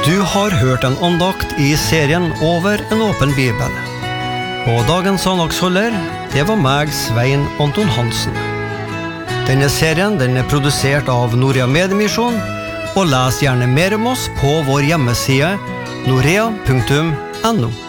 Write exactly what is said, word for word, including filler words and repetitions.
Du har hørt en andakt i serien Over en åpen bibel. Og dagens andagsholder, det var meg, Svein Anton Hansen. Denne serien den er produsert av Norea Mediemisjon, og les gjerne mer om oss på vår hjemmeside norea punktum no.